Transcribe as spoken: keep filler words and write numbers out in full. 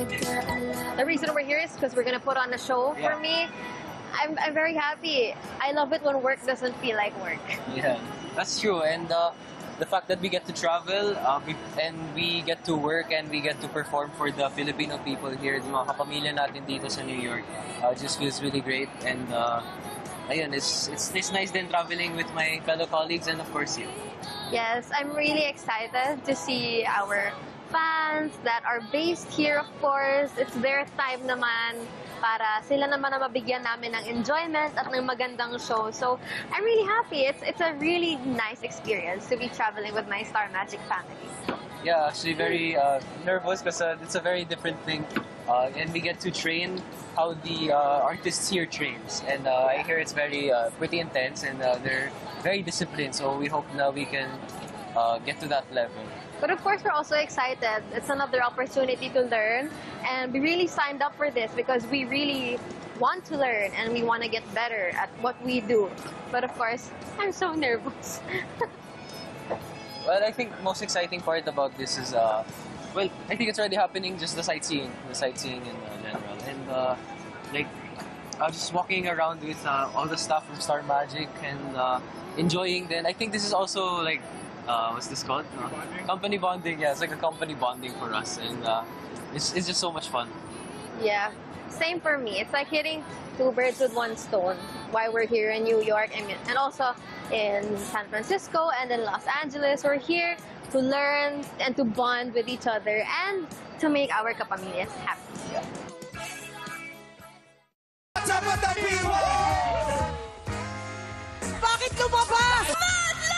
The reason we're here is because we're gonna put on a show. Yeah. For me, I'm, I'm very happy. I love it when work doesn't feel like work. Yeah, that's true. And uh, the fact that we get to travel uh, we, and we get to work and we get to perform for the Filipino people here, yung mga kapamilya natin dito sa New York, uh, just feels really great. And uh, ayun, it's, it's, it's nice then traveling with my fellow colleagues and of course you. Yes, I'm really excited to see our fans that are based here, of course. It's their time naman para sila naman na mabigyan namin ng enjoyment at ng magandang show. So, I'm really happy. It's it's a really nice experience to be traveling with my Star Magic family. Yeah, actually very uh, nervous because uh, it's a very different thing. Uh, and we get to train how the uh, artists here trains. And uh, I hear it's very uh, pretty intense and uh, they're very disciplined. So we hope now we can uh, get to that level. But of course, we're also excited. It's another opportunity to learn. And we really signed up for this because we really want to learn and we want to get better at what we do. But of course, I'm so nervous. Well, I think most exciting part about this is, uh, well, I think it's already happening, just the sightseeing, the sightseeing in uh, general. And uh, like, uh, just walking around with uh, all the stuff from Star Magic and uh, enjoying then. I think this is also like, uh, what's this called? Uh, company bonding, yeah, it's like a company bonding for us. And uh, it's, it's just so much fun. Yeah, same for me. It's like hitting two birds with one stone while we're here in New York and and also in San Francisco and in Los Angeles. We're here to learn and to bond with each other and to make our kapamilyas happy. Bakit lumabas?